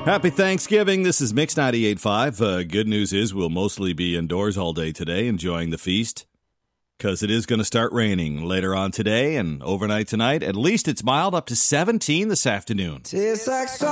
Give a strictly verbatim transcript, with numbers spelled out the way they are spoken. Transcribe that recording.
Happy Thanksgiving. This is Mix ninety-eight point five. Uh, good news is we'll mostly be indoors all day today enjoying the feast because it is going to start raining later on today and overnight tonight. At least it's mild up to seventeen this afternoon. Tastes like